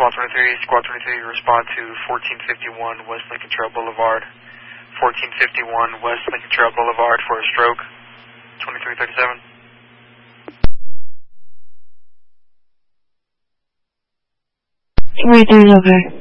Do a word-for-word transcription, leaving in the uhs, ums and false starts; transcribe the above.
Squad twenty-three, Squad twenty-three, respond to fourteen fifty-one West Lincoln Trail Boulevard. fourteen fifty-one West Lincoln Trail Boulevard for a stroke. twenty-three thirty-seven. Right there, over.